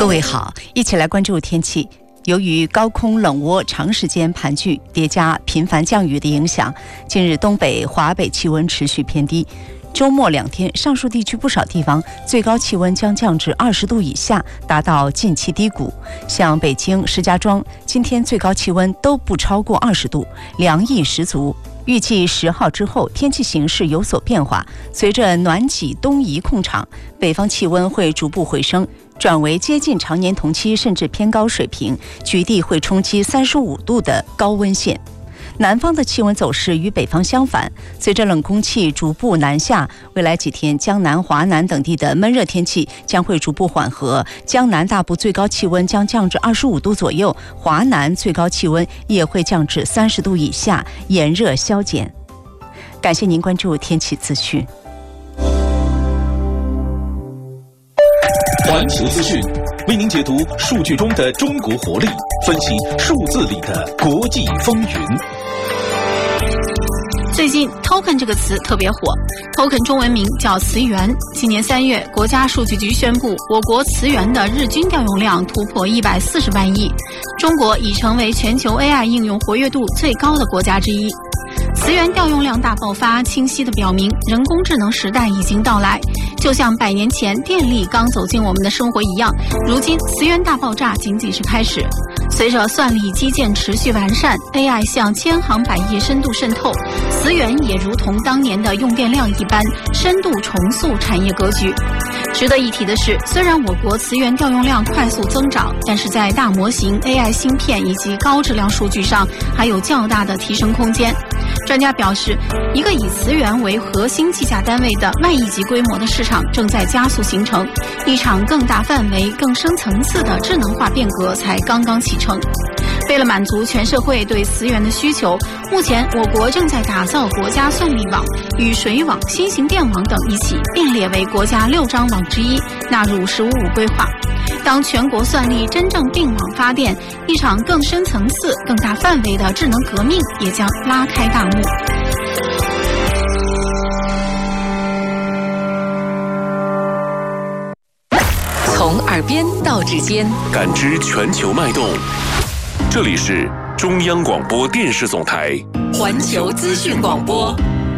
位好，一起来关注天气。由于高空冷涡长时间盘踞，叠加频繁降雨的影响，近日东北、华北气温持续偏低。周末2天，上述地区不少地方最高气温将降至20度以下，达到近期低谷。像北京、石家庄，今天最高气温都不超过20度，凉意十足。预计10号之后，天气形势有所变化，随着暖几东移控场，北方气温会逐步回升，转为接近常年同期甚至偏高水平，局地会冲击35度的高温线。南方的气温走势与北方相反，随着冷空气逐步南下，未来几天江南、华南等地的闷热天气将会逐步缓和，江南大部最高气温将降至25度左右，华南最高气温也会降至30度以下，炎热消减。感谢您关注天气资讯。 环球资讯为您解读数据中的中国活力，分析数字里的国际风云。 最近 token 这个词特别火， token 中文名叫词源。今年3月，国家数据局宣布，我国词源的日均调用量突破140万亿，中国已成为全球 AI 应用活跃度最高的国家之一。词源调用量大爆发，清晰地表明人工智能时代已经到来。就像100年前电力刚走进我们的生活一样，如今词源大爆炸仅仅是开始。随着算力基建持续完善， AI 向千行百业深度渗透，词源也如同当年的用电量一般，深度重塑产业格局。值得一提的是，虽然我国词源调用量快速增长，但是在大模型、AI 芯片以及高质量数据上还有较大的提升空间。专家表示，一个以词源为核心计价单位的万亿级规模的市场正在加速形成，一场更大范围、更深层次的智能化变革才刚刚启程。为了满足全社会对词源的需求，目前我国正在打造国家算力网，与水网、新型电网等一起并列为国家6张网之一，纳入“15+5”规划。当全国算力真正并网发电，一场更深层次、更大范围的智能革命也将拉开大幕。 从耳边到指尖， 感知全球脉动。这里是中央广播电视总台环球资讯广播。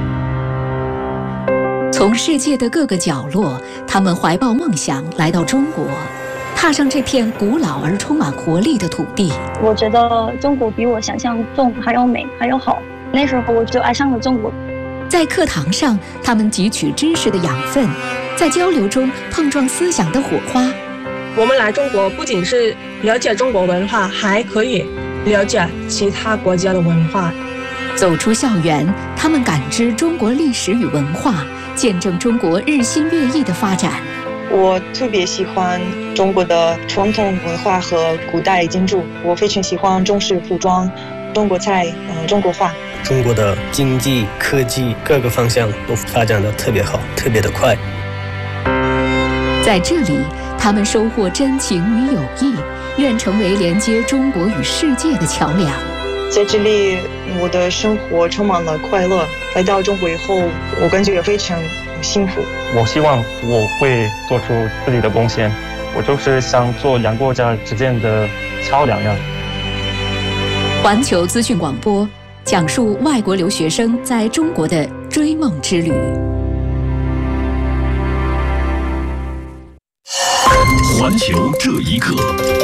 从世界的各个角落，他们怀抱梦想来到中国，踏上这片古老而充满活力的土地。 我觉得中国比我想象中还要美，还要好。那时候我就爱上了中国。 在课堂上，他们汲取知识的养分，在交流中碰撞思想的火花。 我们来中国不仅是了解中国文化，还可以了解其他国家的文化。 走出校园，他们感知中国历史与文化，见证中国日新月异的发展。 我特别喜欢中国的传统文化和古代建筑，我非常喜欢中式服装、中国菜、中国画。 中国的经济、科技各个方向都发展得特别好，特别的快。 在这里，他们收获真情与友谊，愿成为连接中国与世界的桥梁。 在这里，我的生活充满了快乐。来到中国以后，我感觉非常幸福。 我希望我会做出自己的贡献，我就是想做两国家之间的桥梁呀。 环球资讯广播讲述外国留学生在中国的追梦之旅。 环球这一刻。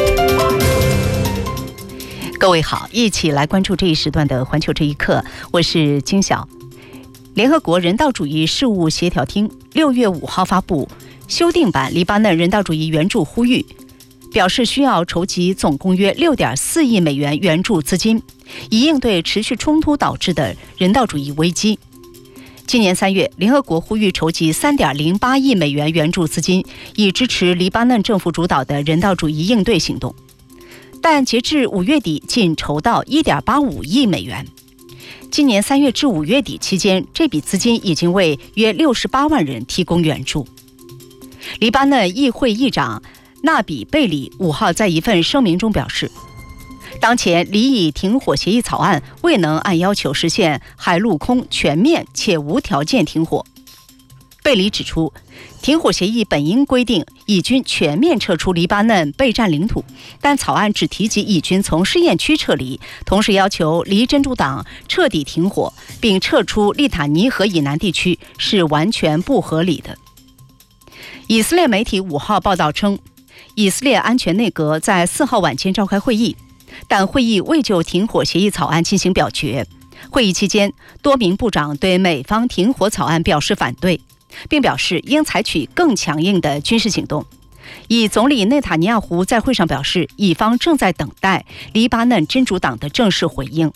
各位好，一起来关注这一时段的环球这一刻，我是金晓。联合国人道主义事务协调厅6月5号发布修订版黎巴嫩人道主义援助呼吁，表示需要筹集总共约6.4亿美元援助资金，以应对持续冲突导致的人道主义危机。今年3月，联合国呼吁筹集3.08亿美元援助资金，以支持黎巴嫩政府主导的人道主义应对行动。但截至5月底，仅筹到1.85亿美元。今年3月至5月底期间，这笔资金已经为约68万人提供援助。黎巴嫩议会议长纳比贝里5号在一份声明中表示，当前黎以停火协议草案未能按要求实现海陆空全面且无条件停火。 贝里指出，停火协议本应规定以军全面撤出黎巴嫩被占领土，但草案只提及以军从试验区撤离，同时要求黎真主党彻底停火，并撤出利塔尼河以南地区，是完全不合理的。以色列媒体5号报道称，以色列安全内阁在4号晚间召开会议，但会议未就停火协议草案进行表决。会议期间，多名部长对美方停火草案表示反对，并表示应采取更强硬的军事行动。以总理内塔尼亚胡在会上表示，以方正在等待黎巴嫩真主党的正式回应。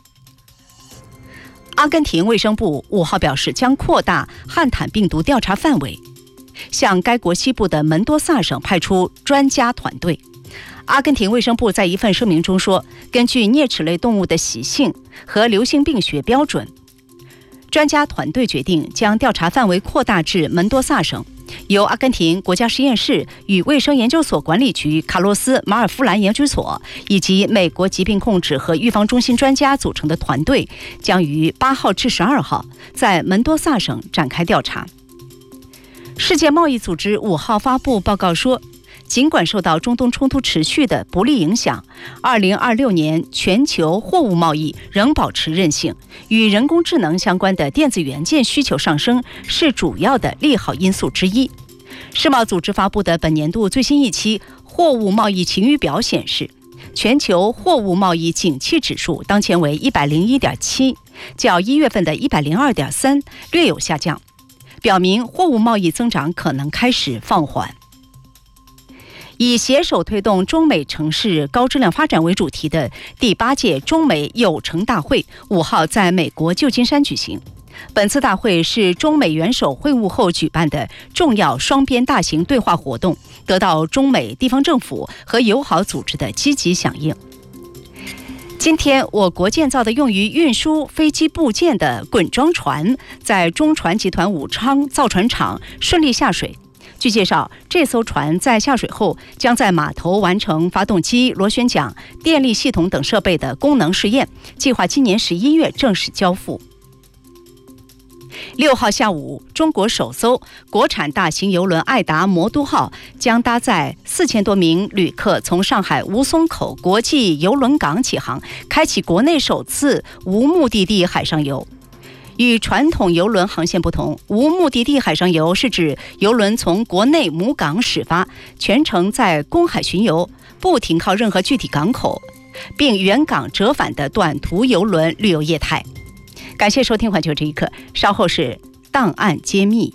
阿根廷卫生部5号表示，将扩大汉坦病毒调查范围，向该国西部的门多萨省派出专家团队。阿根廷卫生部在一份声明中说，根据啮齿类动物的习性和流行病学标准，专家团队决定将调查范围扩大至门多萨省，由阿根廷国家实验室与卫生研究所管理局卡洛斯·马尔夫兰研究所以及美国疾病控制和预防中心专家组成的团队，将于8号至12号在门多萨省展开调查。世界贸易组织5号发布报告说，尽管受到中东冲突持续的不利影响，2026年全球货物贸易仍保持韧性，与人工智能相关的电子元件需求上升是主要的利好因素之一。世贸组织发布的本年度最新一期货物贸易晴雨表显示，全球货物贸易景气指数当前为 101.7， 较1月份的 102.3 略有下降，表明货物贸易增长可能开始放缓。以携手推动中美城市高质量发展为主题的第8届中美友城大会5号在美国旧金山举行。本次大会是中美元首会晤后举办的重要双边大型对话活动，得到中美地方政府和友好组织的积极响应。今天，我国建造的用于运输飞机部件的滚装船在中船集团武昌造船厂顺利下水。据介绍，这艘船在下水后将在码头完成发动机、螺旋桨、电力系统等设备的功能试验，计划今年11月正式交付。6号下午，中国首艘国产大型邮轮爱达魔都号将搭载4000多名旅客从上海吴淞口国际邮轮港起航，开启国内首次无目的地海上游。与传统邮轮航线不同，无目的地海上游是指邮轮从国内母港始发，全程在公海巡游，不停靠任何具体港口，并原港折返的短途邮轮旅游业态。感谢收听环球这一刻，稍后是档案揭秘。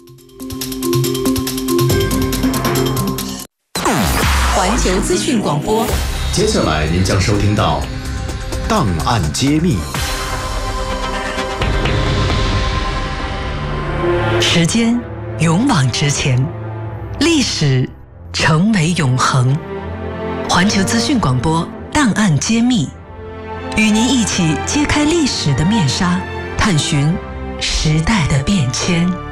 环球资讯广播， 接下来您将收听到档案揭秘。 时间勇往直前，历史成为永恒。环球资讯广播档案揭秘，与您一起揭开历史的面纱，探寻时代的变迁。